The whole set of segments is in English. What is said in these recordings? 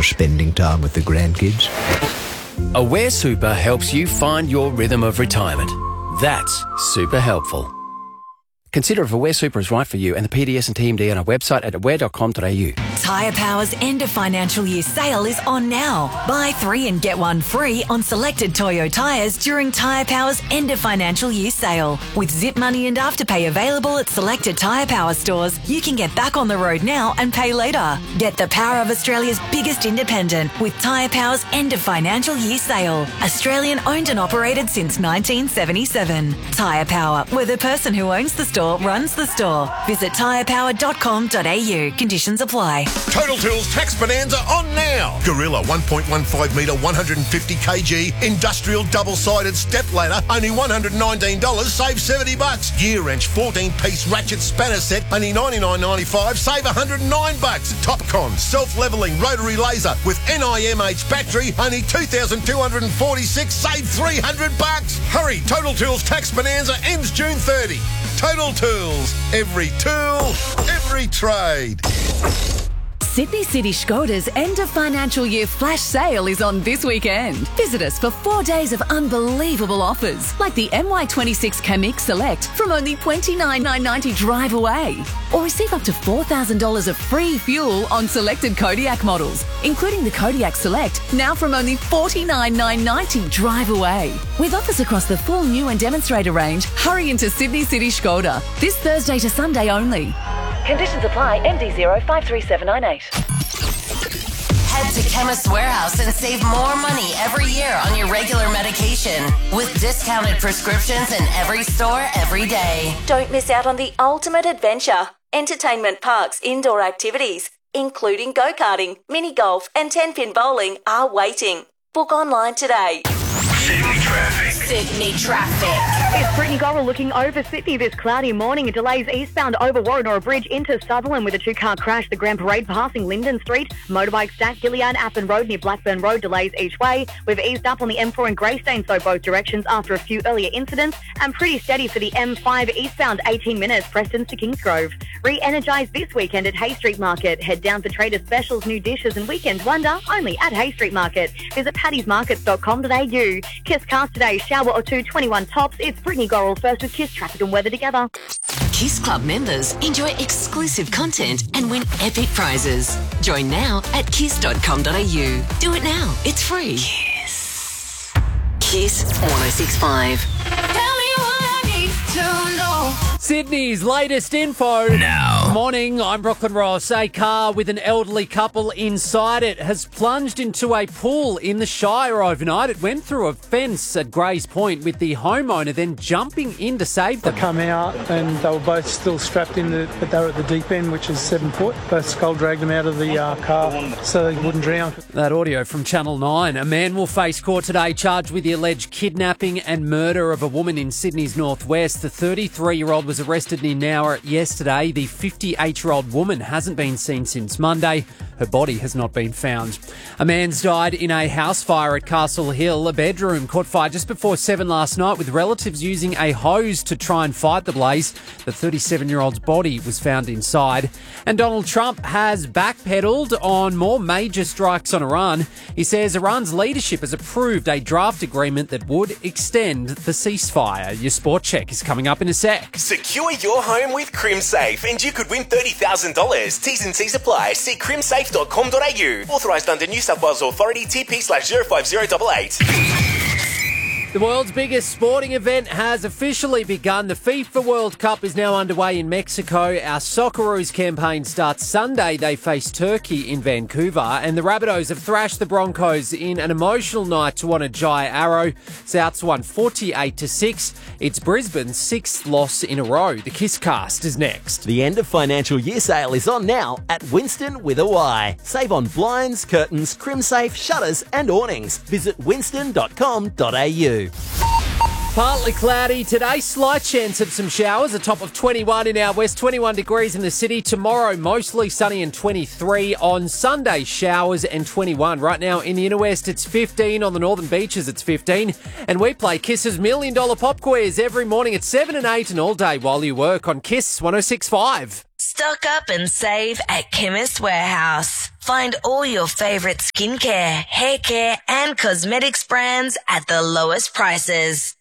for spending time with the grandkids. Aware Super helps you find your rhythm of retirement. That's super helpful. Consider if Aware Super is right for you and the PDS and TMD on our website at aware.com.au. Tyre Power's end of financial year sale is on now. Buy 3 and get 1 free on selected Toyo tyres during Tyre Power's end of financial year sale. With Zip Money and Afterpay available at selected Tyre Power stores, you can get back on the road now and pay later. Get the power of Australia's biggest independent with Tyre Power's end of financial year sale. Australian owned and operated since 1977. Tyre Power, where the person who owns the store runs the store. Visit tyrepower.com.au. Conditions apply. Total Tools Tax Bonanza on now. Gorilla 1.15 metre 150 kg industrial double-sided step ladder, only $119, save $70. Gear wrench 14-piece ratchet spanner set, only $99.95, save $109. Topcon self-levelling rotary laser with NIMH battery, only $2,246, save $300. Hurry, Total Tools Tax Bonanza ends June 30. Total Tools, every tool, every trade. Sydney City Skoda's end of financial year flash sale is on this weekend. Visit us for 4 days of unbelievable offers, like the MY26 Kamiq Select from only $29,990 drive away. Or receive up to $4,000 of free fuel on selected Kodiaq models, including the Kodiaq Select, now from only $49,990 drive away. With offers across the full new and demonstrator range, hurry into Sydney City Skoda. This Thursday to Sunday only. Conditions apply. MD053798. Head to Chemist Warehouse and save more money every year on your regular medication with discounted prescriptions in every store every day. Don't miss out on the ultimate adventure. Entertainment Park's indoor activities, including go-karting, mini golf and 10-pin bowling, are waiting. Book online today. Sydney traffic. Sydney traffic. It's Brittany Gorrell looking over Sydney this cloudy morning. It delays eastbound over Warrenora Bridge into Sutherland with a 2-car crash. The Grand Parade passing Linden Street. Motorbike stack Gillian Appen Road near Blackburn Road delays each way. We've eased up on the M4 and Greystone, so both directions after a few earlier incidents. And pretty steady for the M5 eastbound 18 minutes, Preston to Kingsgrove. Re-energised this weekend at Hay Street Market. Head down for Trader Specials, new dishes and weekend wonder only at Hay Street Market. Visit paddysmarkets.com.au. Kiss cars today, shower or two, 21 tops. It's Brittany Gorrell first with Kiss Traffic and Weather together. Kiss Club members enjoy exclusive content and win epic prizes. Join now at kiss.com.au. Do it now. It's free. Kiss. Kiss 106.5. Tell me what I need to know. Sydney's latest info. Now. Morning, I'm Brooklyn Ross. A car with an elderly couple inside it has plunged into a pool in the Shire overnight. It went through a fence at Grays Point with the homeowner then jumping in to save them. They come out and they were both still strapped in, but they were at the deep end, which is 7 foot. Both skull dragged them out of the car so they wouldn't drown. That audio from Channel 9. A man will face court today charged with the alleged kidnapping and murder of a woman in Sydney's northwest. The 33-year-old was arrested near Nowra yesterday. The 58-year-old woman hasn't been seen since Monday. Her body has not been found. A man's died in a house fire at Castle Hill. A bedroom caught fire just before 7 last night with relatives using a hose to try and fight the blaze. The 37-year-old's body was found inside. And Donald Trump has backpedaled on more major strikes on Iran. He says Iran's leadership has approved a draft agreement that would extend the ceasefire. Your sport check is coming up in a sec. Secure your home with CrimSafe and you could win $30,000. T's and C's apply. See crimsafe.com.au. Authorised under New South Wales Authority TP/05088. The world's biggest sporting event has officially begun. The FIFA World Cup is now underway in Mexico. Our Socceroos campaign starts Sunday. They face Turkey in Vancouver. And the Rabbitohs have thrashed the Broncos in an emotional night to honour Jai Arrow. Souths won 48-6. It's Brisbane's 6th loss in a row. The Kisscast is next. The end of financial year sale is on now at Winston with a Y. Save on blinds, curtains, CrimSafe, shutters and awnings. Visit winston.com.au. Partly cloudy today, slight chance of some showers, a top of 21 in our west, 21 degrees in the city. Tomorrow, mostly sunny and 23. On Sunday, showers and 21. Right now in the inner west, it's 15. On the northern beaches, it's 15. And we play Kiss's $1 Million Pop Quiz every morning at 7 and 8 and all day while you work on Kiss 106.5. Stock up and save at Chemist Warehouse. Find all your favourite skincare, hair care and cosmetics brands at the lowest prices.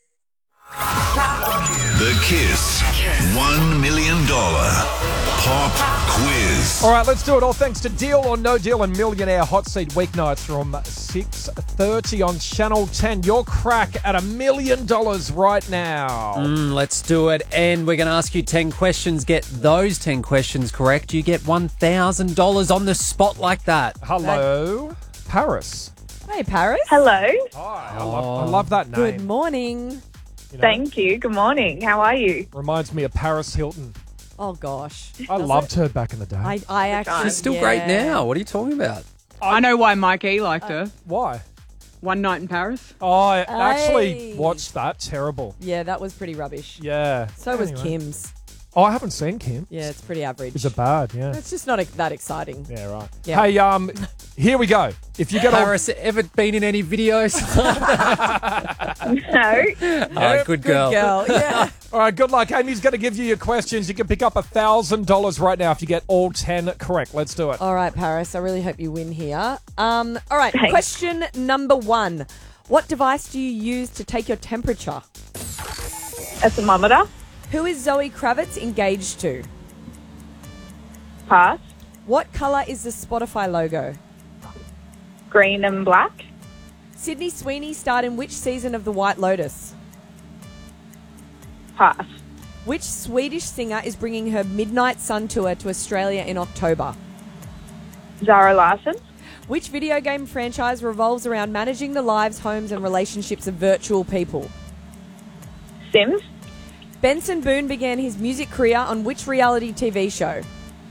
The Kiss $1 million Pop Quiz. All right, let's do it. All thanks to Deal or No Deal and Millionaire Hot Seat weeknights from 6:30 on Channel 10. Your crack at $1 million right now. Let's do it. And we're going to ask you 10 questions. Get those 10 questions correct. You get $1,000 on the spot like that. Hello, Paris. Hey, Paris. Hello. Hi, I love that name. Good morning. You know, Thank you. Good morning. How are you? reminds me of Paris Hilton. Oh, gosh. I loved her back in the day. I actually... She's still great now. What are you talking about? I know why Mike E liked her. Why? One Night in Paris. Oh, I actually Hey. watched that. Terrible. Yeah, that was pretty rubbish. Yeah. So was Anyway. Kim's. Oh, I haven't seen Kim. Yeah, it's pretty average. Is it bad? Yeah. It's just not that exciting. Yeah, right. Yeah. Hey, here we go. If you get on... Paris, ever been in any videos? No. Oh, good girl. Yeah. All right, good luck. Amy's going to give you your questions. You can pick up $1,000 right now if you get all 10 correct. Let's do it. All right, Paris. I really hope you win here. All right, Thanks. question number 1. What device do you use to take your temperature? A thermometer. Who is Zoe Kravitz engaged to? Pass. What colour is the Spotify logo? Green and black. Sydney Sweeney starred in which season of The White Lotus? Pass. Which Swedish singer is bringing her Midnight Sun tour to Australia in October? Zara Larson. Which video game franchise revolves around managing the lives, homes and relationships of virtual people? Sims. Benson Boone began his music career on which reality TV show?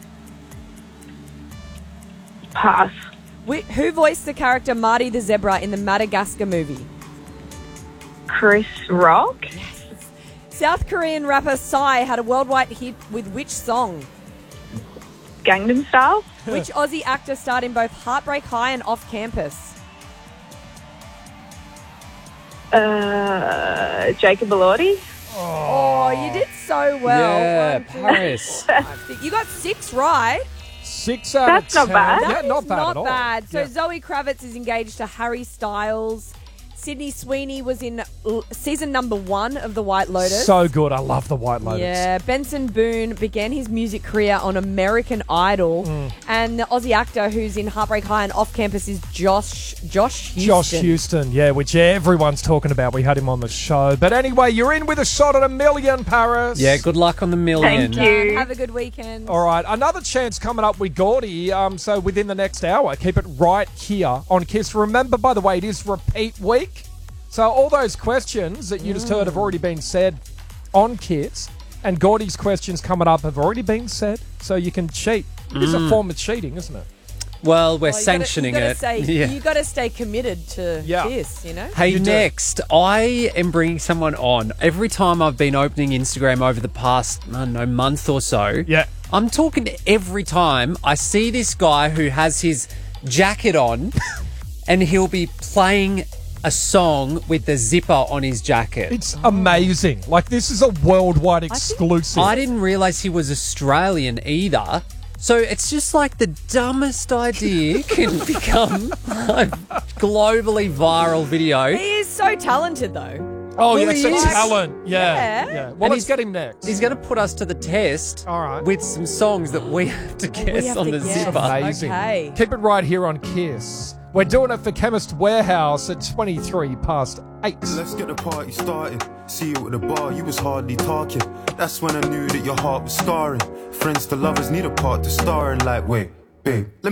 Pass. Who voiced the character Marty the Zebra in the Madagascar movie? Chris Rock. South Korean rapper Psy had a worldwide hit with which song? Gangnam Style. Which Aussie actor starred in both Heartbreak High and Off Campus? Jacob Elordi. Oh, you did so well. Yeah, 1, 2, Paris. 4, 5, 6. You got 6 right. 6 out That's of 10. not bad. Yeah, That not is bad not at all. bad. So Yeah. Zoe Kravitz is engaged to Harry Styles. Sydney Sweeney was in season number 1 of The White Lotus. So good. I love The White Lotus. Yeah, Benson Boone began his music career on American Idol, and the Aussie actor who's in Heartbreak High and Off Campus is Josh Houston. Josh Houston, yeah, which everyone's talking about. We had him on the show. But anyway, you're in with a shot at $1 million, Paris. Yeah, good luck on the million. Thank you. Have a good weekend. All right, another chance coming up with Gordy. So within the next hour, keep it right here on Kiss. Remember, by the way, it is repeat week. So all those questions that you just heard have already been said on Kiss, and Gordy's questions coming up have already been said, so you can cheat. It is a form of cheating, isn't it? Well, we're Well, sanctioning you it. You got to stay committed to Yeah. Kiss, you know? Hey, You do. next, I am bringing someone on. Every time I've been opening Instagram over the past, I don't know, month or so, Yeah. I'm talking every time I see this guy who has his jacket on and he'll be playing a song with the zipper on his jacket. It's amazing. Like, this is a worldwide exclusive. I didn't realise he was Australian either. So it's just like the dumbest idea can become a globally viral video. He is so talented, though. Oh, Well, yeah, he that's is. a talent. Yeah. Yeah. Well, And let's get him next. He's going to put us to the test All right. with some songs that we have to guess have on to the guess. zipper. Amazing. Okay. Keep it right here on Kiss. We're doing it for Chemist Warehouse at 23 past 8. Let's get the party started. See you at the bar, you was hardly talking. That's when I knew that your heart was scarring. Friends to lovers need a part to star in. Like, wait, babe, let